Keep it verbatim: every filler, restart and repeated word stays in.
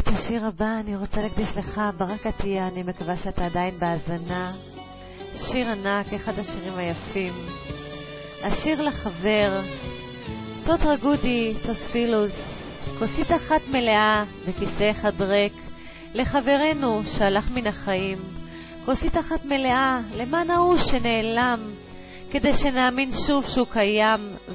את השיר הבא אני רוצה להקדיש לך, ברק עטיה, אני מקווה שאתה עדיין בהאזנה. שיר ענק, אחד השירים היפים. השיר לחבר, תות רגודי, תוספילוס, כוסית אחת מלאה וכיסא אחד ריק, לחברנו שהלך מן החיים. כוסית אחת מלאה למען ההוא שנעלם, כדי שנאמין שוב שהוא קיים